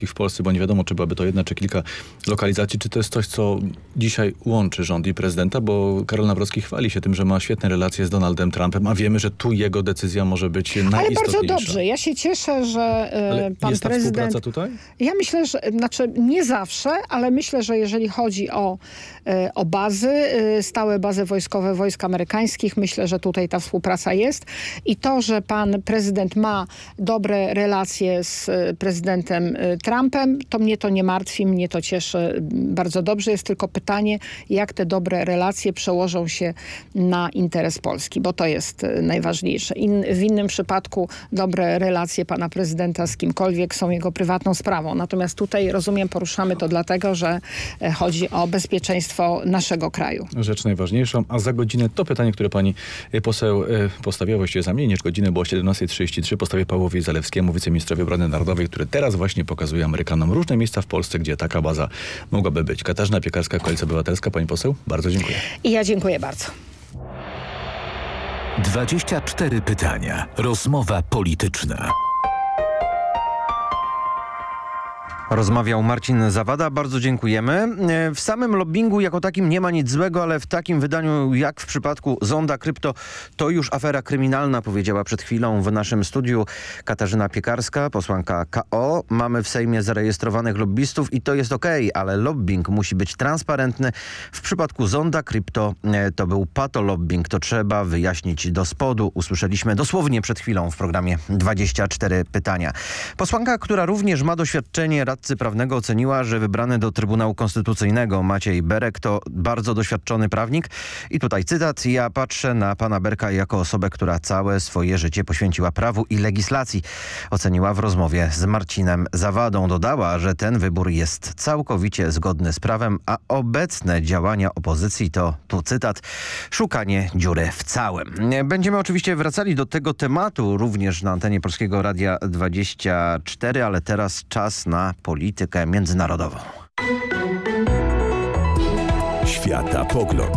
w Polsce, bo nie wiadomo, czy byłaby to jedna, czy kilka lokalizacji. Czy to jest coś, co dzisiaj łączy rząd i prezydenta? Bo Karol Nawrocki chwali się tym, że ma świetne relacje z Donaldem Trumpem, a wiemy, że tu jego decyzja może być najistotniejsza. Ale bardzo dobrze. Ja się cieszę, że pan jest ta prezydent... współpraca tutaj? Ja myślę, że nie zawsze, ale myślę, że jeżeli chodzi o bazy, stałe bazy wojskowe wojsk amerykańskich, myślę, że tutaj ta współpraca jest. I to, że pan prezydent ma dobre relacje z prezydentem Trumpem, to mnie to nie martwi, mnie to cieszy bardzo dobrze. Jest tylko pytanie, jak te dobre relacje przełożą się na interes Polski, bo to jest najważniejsze. W innym przypadku dobre relacje pana prezydenta z kimkolwiek są jego prywatną sprawą. Natomiast tutaj, rozumiem, poruszamy to dlatego, że chodzi o bezpieczeństwo naszego kraju. Rzecz najważniejszą, a za godzinę to pytanie, które pani poseł postawiła, właściwie za mniej niż godzinę, było 17:33, postawię Pawłowi Zalewskiemu, wiceministrowi obrony narodowej, który teraz właśnie pokazuje Amerykanom różne miejsca w Polsce, gdzie taka baza mogłaby być. Katarzyna Piekarska, Koalicja Obywatelska. Pani poseł, bardzo dziękuję. I ja dziękuję bardzo. 24 pytania. Rozmowa polityczna. Rozmawiał Marcin Zawada, bardzo dziękujemy. W samym lobbingu jako takim nie ma nic złego, ale w takim wydaniu jak w przypadku Zonda Krypto to już afera kryminalna, powiedziała przed chwilą w naszym studiu Katarzyna Piekarska, posłanka KO. Mamy w Sejmie zarejestrowanych lobbystów i to jest okej, ale lobbying musi być transparentny. W przypadku Zonda Krypto to był patolobbing, to trzeba wyjaśnić do spodu. Usłyszeliśmy dosłownie przed chwilą w programie 24 pytania. Posłanka, która również ma doświadczenie radcy prawnego, oceniła, że wybrany do Trybunału Konstytucyjnego Maciej Berek to bardzo doświadczony prawnik. I tutaj cytat: ja patrzę na pana Berka jako osobę, która całe swoje życie poświęciła prawu i legislacji. Oceniła w rozmowie z Marcinem Zawadą. Dodała, że ten wybór jest całkowicie zgodny z prawem, a obecne działania opozycji to, tu cytat, szukanie dziury w całym. Będziemy oczywiście wracali do tego tematu również na antenie Polskiego Radia 24, ale teraz czas na politykę międzynarodową. Światapogląd.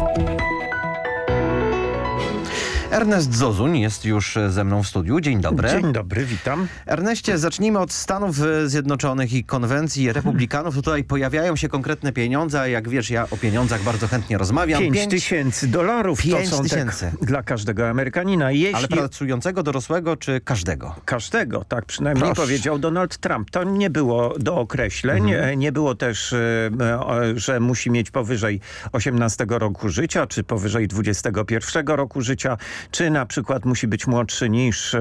Ernest Zozuń jest już ze mną w studiu. Dzień dobry. Dzień dobry, witam. Erneście, zacznijmy od Stanów Zjednoczonych i konwencji republikanów. Tutaj pojawiają się konkretne pieniądze, a jak wiesz, ja o pieniądzach bardzo chętnie rozmawiam. $5,000 to są dla każdego Amerykanina. Ale pracującego, dorosłego czy każdego? Każdego, tak przynajmniej powiedział Donald Trump. To nie było do określeń. Nie było też, że musi mieć powyżej 18 roku życia, czy powyżej 21 roku życia, czy na przykład musi być młodszy niż,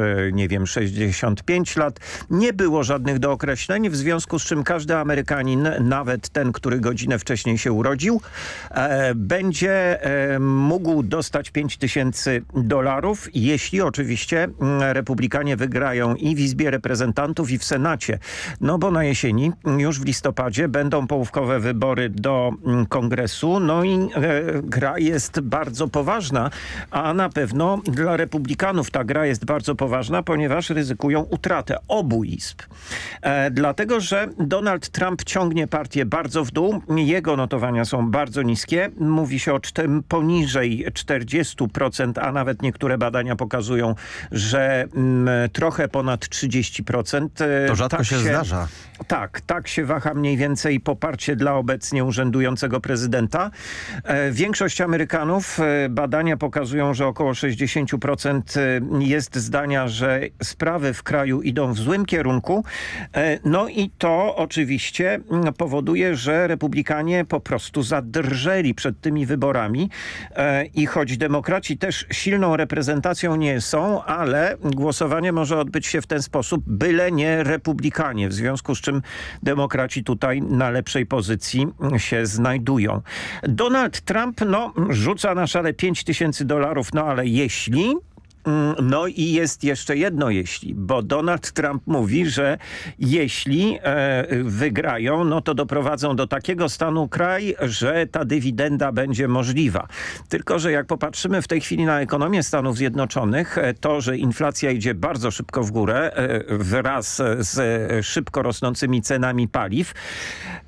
65 lat. Nie było żadnych dookreśleń, w związku z czym każdy Amerykanin, nawet ten, który godzinę wcześniej się urodził, będzie mógł dostać $5,000, jeśli oczywiście republikanie wygrają i w Izbie Reprezentantów, i w Senacie. No bo na jesieni, już w listopadzie, będą połówkowe wybory do Kongresu, no i gra jest bardzo poważna, a na pewno dla republikanów ta gra jest bardzo poważna, ponieważ ryzykują utratę obu izb. Dlatego, że Donald Trump ciągnie partię bardzo w dół. Jego notowania są bardzo niskie. Mówi się o poniżej 40%, a nawet niektóre badania pokazują, że trochę ponad 30%. To rzadko się zdarza. Tak się waha mniej więcej poparcie dla obecnie urzędującego prezydenta. Większość Amerykanów, badania pokazują, że około 60% jest zdania, że sprawy w kraju idą w złym kierunku. No i to oczywiście powoduje, że republikanie po prostu zadrżeli przed tymi wyborami i choć demokraci też silną reprezentacją nie są, ale głosowanie może odbyć się w ten sposób, byle nie republikanie, w związku z czym demokraci tutaj na lepszej pozycji się znajdują. Donald Trump rzuca na szale $5,000, ale jeśli... No i jest jeszcze jedno jeśli, bo Donald Trump mówi, że jeśli wygrają, no to doprowadzą do takiego stanu kraj, że ta dywidenda będzie możliwa. Tylko że jak popatrzymy w tej chwili na ekonomię Stanów Zjednoczonych, to, że inflacja idzie bardzo szybko w górę wraz z szybko rosnącymi cenami paliw,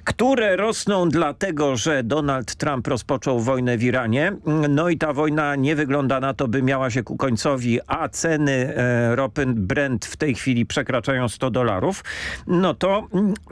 które rosną dlatego, że Donald Trump rozpoczął wojnę w Iranie. No i ta wojna nie wygląda na to, by miała się ku końcowi, a ceny ropy Brent w tej chwili przekraczają $100. No to